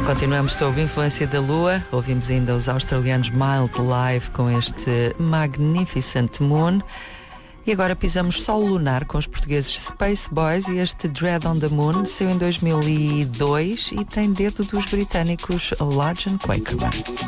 Continuamos sob influência da Lua. Ouvimos ainda os australianos Mild Live com este Magnificent Moon. E agora pisamos solo lunar com os portugueses Space Boys e este Dread on the Moon saiu em 2002 e tem dedo dos britânicos Lodge & Quakerman.